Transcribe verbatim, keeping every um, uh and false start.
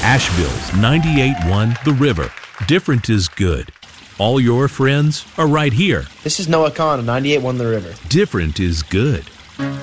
Asheville's ninety-eight point one The River. Different is good. All your friends are right here. This is Noah Kahn of ninety-eight point one The River. Different is good.